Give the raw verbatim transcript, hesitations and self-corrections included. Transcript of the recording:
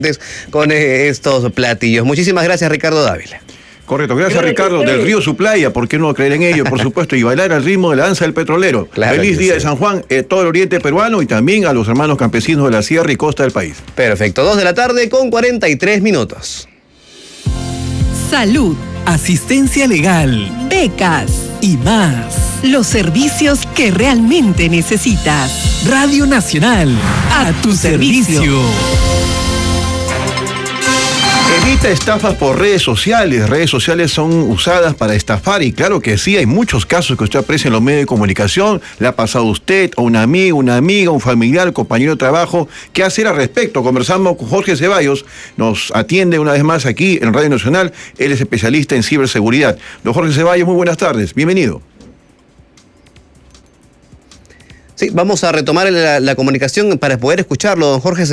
con estos platillos. Muchísimas gracias, Ricardo Dávila. Correcto, gracias, gracias Ricardo, del Río Su Playa, ¿por qué no creer en ello? Por supuesto, y bailar al ritmo de la danza del petrolero. Claro. Feliz día sí. de San Juan, eh, todo el oriente peruano y también a los hermanos campesinos de la sierra y costa del país. Perfecto, dos de la tarde con cuarenta y tres minutos. Salud, asistencia legal, becas y más. Los servicios que realmente necesitas. Radio Nacional, a, a tu servicio. servicio. Evita estafas por redes sociales. Redes sociales son usadas para estafar y claro que sí, hay muchos casos que usted aprecia en los medios de comunicación. Le ha pasado a usted, a un amigo, una amiga, un familiar, compañero de trabajo. ¿Qué hacer al respecto? Conversamos con Jorge Ceballos, nos atiende una vez más aquí en Radio Nacional. Él es especialista en ciberseguridad. Don Jorge Ceballos, muy buenas tardes, bienvenido. Sí, vamos a retomar la, la comunicación para poder escucharlo, don Jorge.